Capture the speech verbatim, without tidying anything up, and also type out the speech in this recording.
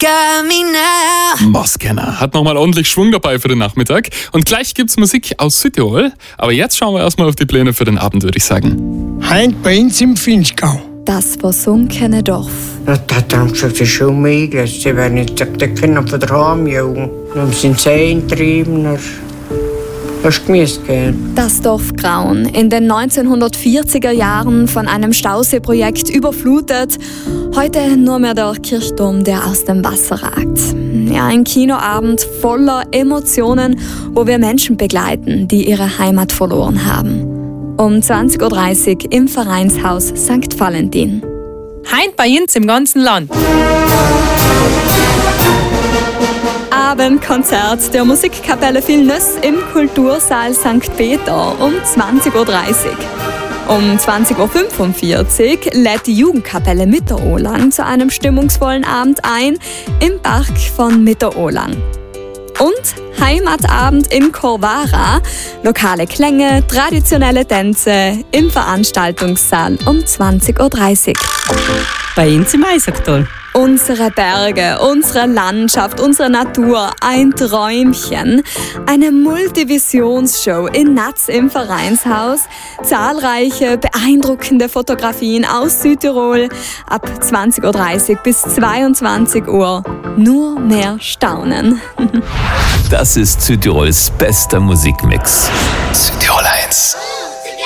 got me now. Mosskenner hat nochmal ordentlich Schwung dabei für den Nachmittag. Und gleich gibt's Musik aus Südtirol. Aber jetzt schauen wir erstmal auf die Pläne für den Abend, würde ich sagen. Heint bei uns im Finchgau. Das versunkene Dorf. Ja, da haben sie die Schule mitgelassen. Sie werden nicht die Kinder von der Heimjugend. Dann sind sie eingetrieben. Hast du Gemüse gegeben? Das Dorf Graun, in den neunzehnhundertvierziger Jahren von einem Stauseeprojekt überflutet. Heute nur mehr der Kirchturm, der aus dem Wasser ragt. Ja, ein Kinoabend voller Emotionen, wo wir Menschen begleiten, die ihre Heimat verloren haben. Um zwanzig Uhr dreißig im Vereinshaus Sankt Valentin. Heint bei uns im ganzen Land. Abendkonzert der Musikkapelle Vilnöss im Kultursaal Sankt Peter um zwanzig Uhr dreißig. Um zwanzig Uhr fünfundvierzig lädt die Jugendkapelle Mitterohlang zu einem stimmungsvollen Abend ein im Park von Mitterohlang. Und Heimatabend in Corvara, lokale Klänge, traditionelle Tänze im Veranstaltungssaal um zwanzig Uhr dreißig. Bei uns im Eisacktal. Unsere Berge, unsere Landschaft, unsere Natur, ein Träumchen. Eine Multivisionsshow in Natz im Vereinshaus. Zahlreiche, beeindruckende Fotografien aus Südtirol. Ab zwanzig Uhr dreißig bis zweiundzwanzig Uhr. Nur mehr Staunen. Das ist Südtirols bester Musikmix. Südtirol eins.